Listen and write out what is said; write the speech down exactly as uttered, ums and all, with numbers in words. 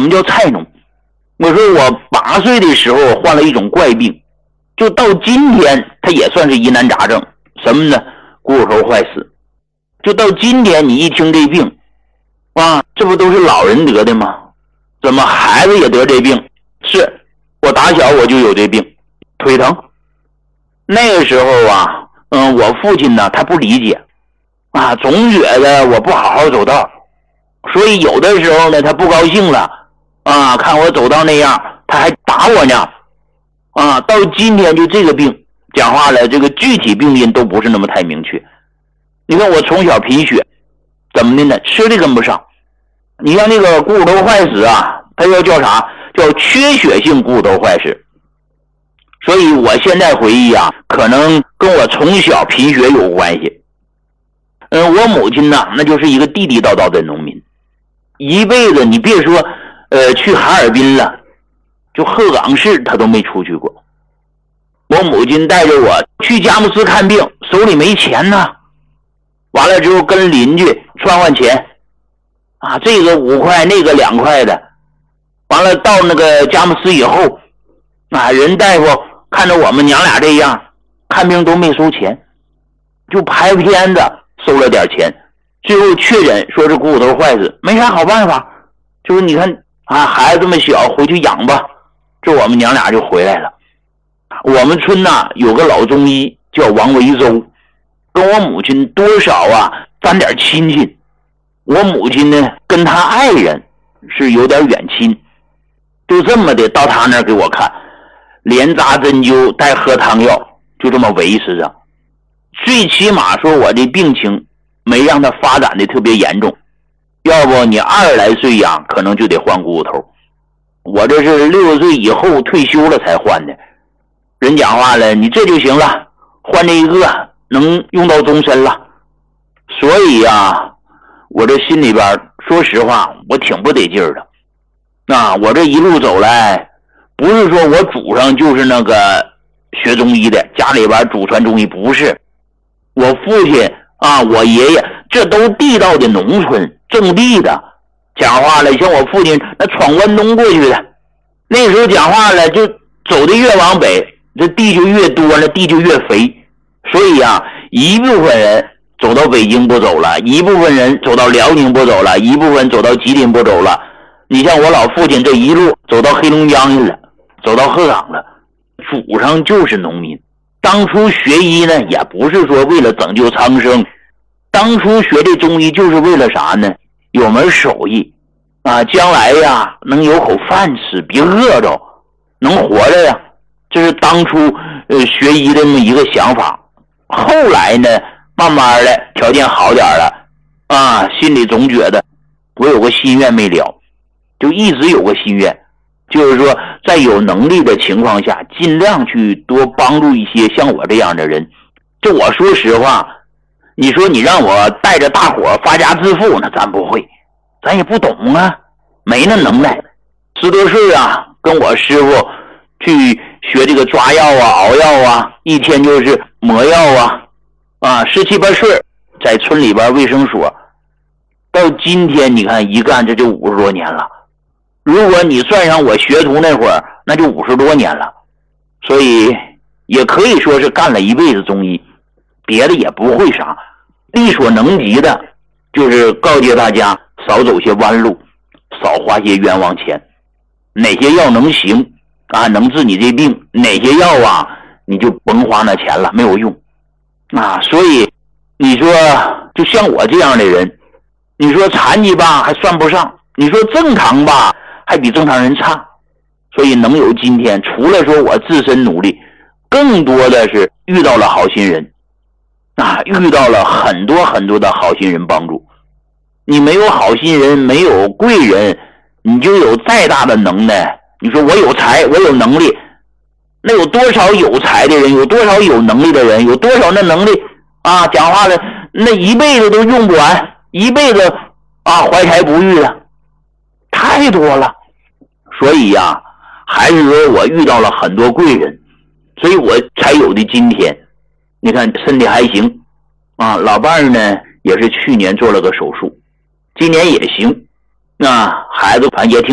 什么叫菜农？我说我八岁的时候患了一种怪病，就到今天它也算是疑难杂症，什么呢？股骨头坏死。就到今天你一听这病啊，这不都是老人得的吗？怎么孩子也得这病？是我打小我就有这病，腿疼。那个时候啊，嗯，我父亲呢他不理解啊，总觉得我不好好走道，所以有的时候呢他不高兴了啊，看我走道那样他还打我呢啊。到今天就这个病讲话了，这个具体病因都不是那么太明确。你看我从小贫血，怎么的呢？吃的跟不上。你像那个股骨头坏死啊，它要叫啥？叫缺血性股骨头坏死。所以我现在回忆啊，可能跟我从小贫血有关系。嗯，我母亲呢，那就是一个地地道道的农民，一辈子你别说呃去哈尔滨了，就鹤岗市她都没出去过。我母亲带着我去佳木斯看病，手里没钱呢，完了之后跟邻居串换钱啊，这个五块那个两块的，完了到那个佳木斯以后啊，人大夫看着我们娘俩这样看病都没收钱，就拍片子收了点钱，最后确诊说是股骨头坏死，没啥好办法，就是你看啊，孩子这么小回去养吧，这我们娘俩就回来了。我们村呐有个老中医叫王维洲，跟我母亲多少啊沾点亲戚。我母亲呢跟他爱人是有点远亲，就这么的到他那儿给我看，连扎针灸带喝汤药，就这么维持着。最起码说我这病情没让他发展的特别严重，要不你二十来岁呀可能就得换股骨头。我这是六十岁以后退休了才换的。人讲话了，你这就行了，换这一个能用到终身了。所以呀，我这心里边说实话我挺不得劲儿的。啊，我这一路走来，不是说我祖上就是那个学中医的，家里边祖传中医，不是。我父亲啊，我爷爷这都地道的农村种地的，讲话了像我父亲那闯关东过去的，那时候讲话了就走的越往北，这地就越多了，地就越肥。所以啊，一部分人走到北京不走了，一部分人走到辽宁不走了，一部分走到吉林不走了。你像我老父亲这一路走到黑龙江去了，走到鹤岗了，祖上就是农民。当初学医呢也不是说为了拯救苍生，当初学这中医就是为了啥呢？有门手艺啊，将来呀能有口饭吃，别饿着，能活着呀，这是当初呃学医的这么一个想法。后来呢慢慢的条件好点了啊，心里总觉得我有个心愿没了，就一直有个心愿，就是说在有能力的情况下尽量去多帮助一些像我这样的人。这我说实话，你说你让我带着大伙发家致富，那咱不会，咱也不懂啊，没那能耐。十多岁啊跟我师傅去学这个抓药啊熬药啊，一天就是磨药啊啊，十七八岁在村里边卫生所，到今天你看一干这就五十多年了。如果你算上我学徒那会儿，那就五十多年了。所以也可以说是干了一辈子中医，别的也不会啥，力所能及的就是告诫大家少走些弯路，少花些冤枉钱。哪些药能行啊，能治你这病，哪些药啊你就甭花那钱了，没有用啊。所以你说就像我这样的人，你说残疾吧还算不上，你说正常吧还比正常人差。所以能有今天，除了说我自身努力，更多的是遇到了好心人啊，遇到了很多很多的好心人帮助。你没有好心人，没有贵人，你就有再大的能耐，你说我有才我有能力，那有多少有才的人，有多少有能力的人，有多少那能力啊讲话了那一辈子都用不完，一辈子啊怀才不遇的太多了。所以呀、啊、还是说我遇到了很多贵人，所以我才有的今天。你看身体还行啊，老伴儿呢也是去年做了个手术，今年也行，那孩子反正也挺